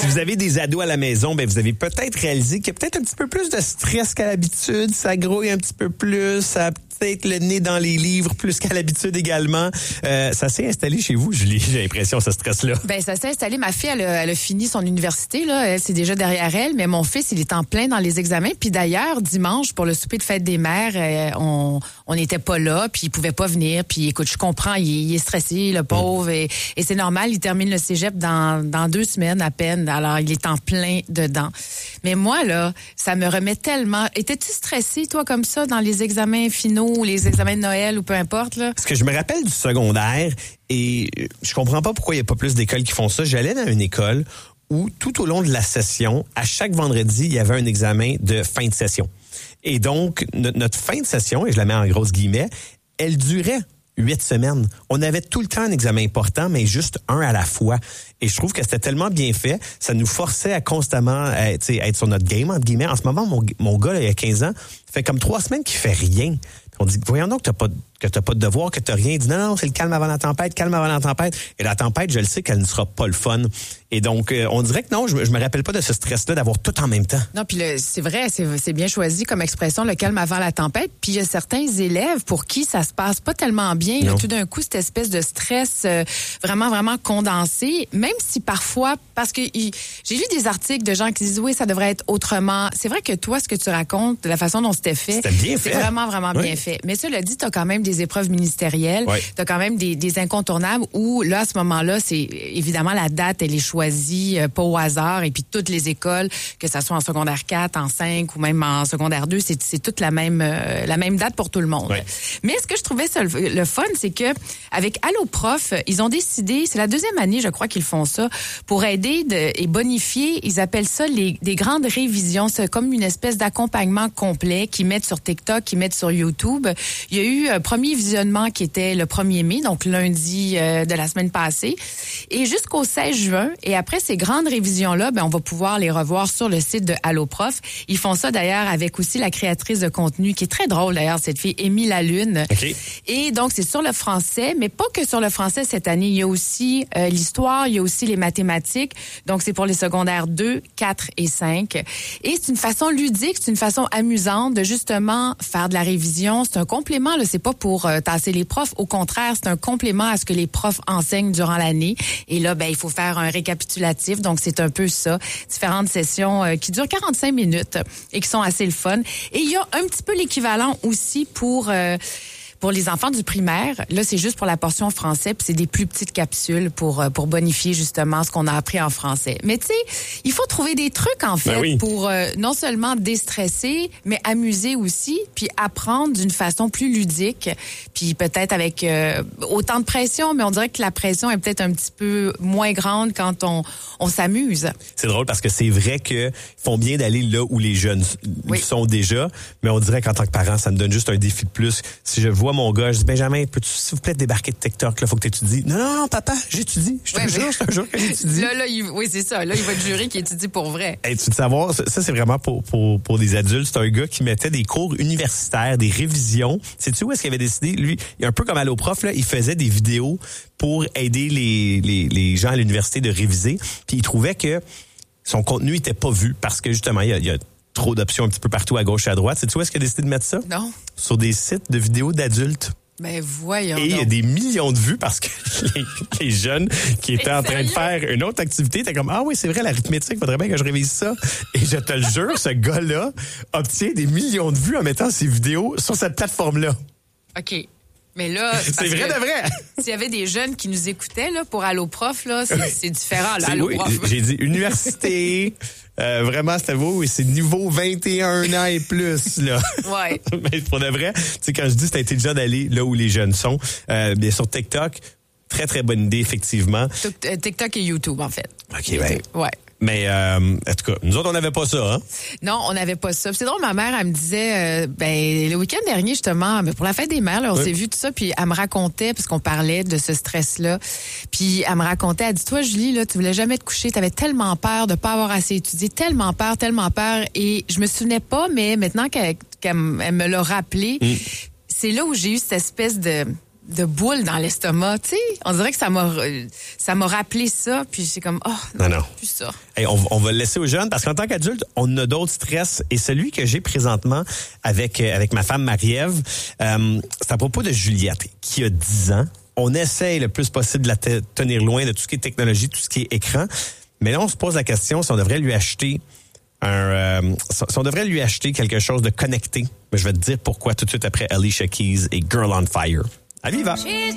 vous avez des ados à la maison, ben vous avez peut-être réalisé qu'il y a peut-être un petit peu plus de stress qu'à l'habitude. Ça grouille un petit peu plus, ça a peut-être le nez dans les livres plus qu'à l'habitude également. Ça s'est installé chez vous, Julie, j'ai l'impression, ce stress-là. Ben ça s'est installé. Ma fille, elle a fini son université, là. Elle, c'est déjà derrière elle, mais mon fils, il est en plein dans les examens. Puis d'ailleurs, dimanche, pour le souper de fête des mères, on n'était pas là, puis il pouvait pas venir. Puis écoute, je comprends, il est stressé, le pauvre, et c'est normal, il termine le cégep dans 2 semaines à peine. Alors, il est en plein dedans. Mais moi, là, ça me remet tellement... Étais-tu stressé, toi, comme ça, dans les examens finaux, ou les examens de Noël, ou peu importe, là? Parce que je me rappelle du secondaire, et je comprends pas pourquoi il y a pas plus d'écoles qui font ça. J'allais dans une école où, tout au long de la session, à chaque vendredi, il y avait un examen de fin de session. Et donc, notre fin de session, et je la mets en grosses guillemets, elle durait 8 semaines. On avait tout le temps un examen important, mais juste un à la fois. Et je trouve que c'était tellement bien fait, ça nous forçait à constamment être sur notre game, entre guillemets. En ce moment, mon gars, là, il y a 15 ans, ça fait comme 3 semaines qu'il fait rien. On dit, voyons donc que t'as pas de devoir, que t'as rien. Il dit, non, c'est le calme avant la tempête, calme avant la tempête. Et la tempête, je le sais qu'elle ne sera pas le fun. Et donc, on dirait que non, je me rappelle pas de ce stress-là d'avoir tout en même temps. Non, puis c'est vrai, c'est bien choisi comme expression, le calme avant la tempête. Puis il y a certains élèves pour qui ça se passe pas tellement bien. Là, tout d'un coup, cette espèce de stress vraiment, vraiment condensé, même si parfois, parce que j'ai lu des articles de gens qui disent, oui, ça devrait être autrement. C'est vrai que toi, ce que tu racontes, de la façon dont c'était fait, c'est vraiment, vraiment bien fait. Mais cela dit, tu as quand même des épreuves ministérielles, tu as quand même des incontournables où, là, à ce moment-là, c'est évidemment la date, elle est choisie pas au hasard, et puis toutes les écoles, que ça soit en secondaire 4, en 5 ou même en secondaire 2, c'est toute la même date pour tout le monde. Ouais. Mais ce que je trouvais ça le fun, c'est que avec Allo Prof, ils ont décidé, c'est la 2e année, je crois qu'ils font ça, pour aider et bonifier, ils appellent ça des grandes révisions. C'est comme une espèce d'accompagnement complet qu'ils mettent sur TikTok, qu'ils mettent sur YouTube. Il y a eu un premier visionnement qui était le 1er mai, donc lundi de la semaine passée, et jusqu'au 16 juin. Et après ces grandes révisions-là, on va pouvoir les revoir sur le site de Allo Prof. Ils font ça d'ailleurs avec aussi la créatrice de contenu, qui est très drôle d'ailleurs, cette fille, Amy Lalune. Okay. Et donc, c'est sur le français, mais pas que sur le français cette année. Il y a aussi l'histoire, il y a aussi les mathématiques. Donc, c'est pour les secondaires 2, 4 et 5. Et c'est une façon ludique, c'est une façon amusante de justement faire de la révision. C'est un complément, là, c'est pas pour tasser les profs. Au contraire, c'est un complément à ce que les profs enseignent durant l'année. Et là, il faut faire un récapitulatif. Donc, c'est un peu ça. Différentes sessions qui durent 45 minutes et qui sont assez le fun. Et il y a un petit peu l'équivalent aussi pour les enfants du primaire. Là, c'est juste pour la portion français, puis c'est des plus petites capsules pour bonifier justement ce qu'on a appris en français. Mais tu sais, il faut trouver des trucs en fait pour non seulement déstresser, mais amuser aussi, puis apprendre d'une façon plus ludique, puis peut-être avec autant de pression, mais on dirait que la pression est peut-être un petit peu moins grande quand on s'amuse. C'est drôle parce que c'est vrai qu'ils font bien d'aller là où les jeunes sont déjà, mais on dirait qu'en tant que parent, ça me donne juste un défi de plus. Si je vois mon gars, je dis, Benjamin, peux-tu s'il vous plaît débarquer de TikTok? Là, faut que tu étudies. Non, papa, j'étudie. Je te jure que j'étudie. Là, oui, c'est ça. Là, il va te jurer qu'il étudie pour vrai. Hey, tu veux savoir, ça, c'est vraiment pour des adultes. C'est un gars qui mettait des cours universitaires, des révisions. Sais-tu où est-ce qu'il avait décidé? Lui, un peu comme Allo Prof, là, il faisait des vidéos pour aider les gens à l'université de réviser. Puis il trouvait que son contenu était pas vu parce que justement, il y a trop d'options un petit peu partout à gauche et à droite. Sais-tu où est-ce qu'il a décidé de mettre ça? Non. Sur des sites de vidéos d'adultes. Ben voyons. Et il y a des millions de vues parce que les jeunes qui étaient en train de faire une autre activité étaient comme, ah oui, c'est vrai, l'arithmétique, faudrait bien que je révise ça. Et je te le jure, ce gars-là obtient des millions de vues en mettant ses vidéos sur cette plateforme-là. OK. Mais là, c'est vrai de vrai. S'il y avait des jeunes qui nous écoutaient là pour Allo Prof, là, c'est différent. Là, Allo Prof. J'ai dit université. Vraiment, c'était beau. Et c'est niveau 21 ans et plus, là. Ouais. Mais pour de vrai, tu sais, quand je dis c'est intelligent d'aller là où les jeunes sont, bien sur TikTok, très, très bonne idée, effectivement. TikTok et YouTube, en fait. OK, ben. Ouais. Mais, en tout cas, nous autres, on n'avait pas ça, hein? Non, on n'avait pas ça. C'est drôle, ma mère, elle me disait, le week-end dernier, justement, pour la fête des mères, là, on s'est vu tout ça, puis elle me racontait, parce qu'on parlait de ce stress-là, puis elle me racontait, elle dit, toi, Julie, là, tu voulais jamais te coucher, t'avais tellement peur de pas avoir assez étudié, tellement peur, et je me souvenais pas, mais maintenant qu'elle me l'a rappelé, c'est là où j'ai eu cette espèce de de boule dans l'estomac, tu sais. On dirait que ça m'a rappelé ça, puis c'est comme, non, plus ça. Hey, on va le laisser aux jeunes, parce qu'en tant qu'adulte, on a d'autres stress, et celui que j'ai présentement avec ma femme Marie-Ève, c'est à propos de Juliette, qui a 10 ans. On essaye le plus possible de la tenir loin de tout ce qui est technologie, tout ce qui est écran. Mais là, on se pose la question si on devrait lui acheter quelque chose de connecté. Mais je vais te dire pourquoi tout de suite après Alicia Keys et Girl on Fire. Allez, y va!